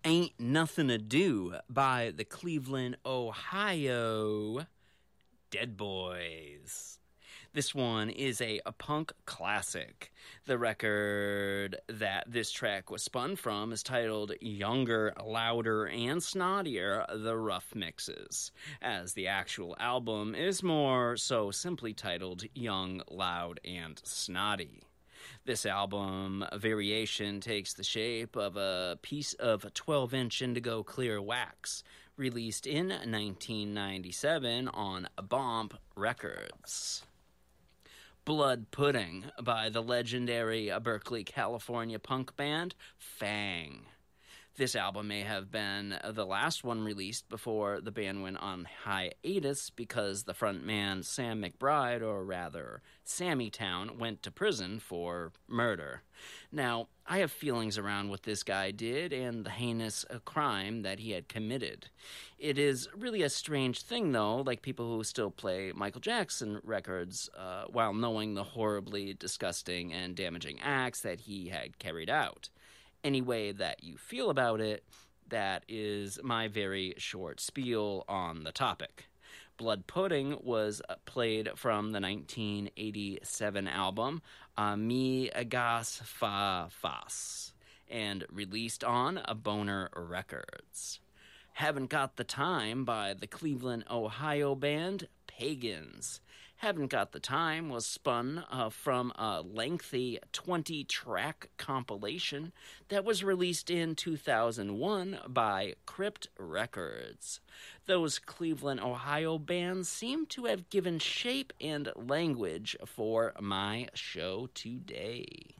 Ain't Nothing to Do by the Cleveland, Ohio Dead Boys. This one is a punk classic. The record that this track was spun from is titled Younger, Louder, and Snottier, The Rough Mixes, as the actual album is more so simply titled Young, Loud, and Snotty. This album variation takes the shape of a piece of 12-inch indigo clear wax, released in 1997 on Bomp Records. Blood Pudding by the legendary Berkeley, California punk band Fang. This album may have been the last one released before the band went on hiatus because the frontman Sam McBride, or rather Sammy Town, went to prison for murder. Now, I have feelings around what this guy did and the heinous crime that he had committed. It is really a strange thing, though, like people who still play Michael Jackson records while knowing the horribly disgusting and damaging acts that he had carried out. Any way that you feel about it, that is my very short spiel on the topic. Blood Pudding was played from the 1987 album Mi Agas Fa Fas and released on Boner Records. Haven't Got the Time by the Cleveland, Ohio band Pagans. Haven't Got the Time was spun from a lengthy 20-track compilation that was released in 2001 by Crypt Records. Those Cleveland, Ohio bands seem to have given shape and language for my show today.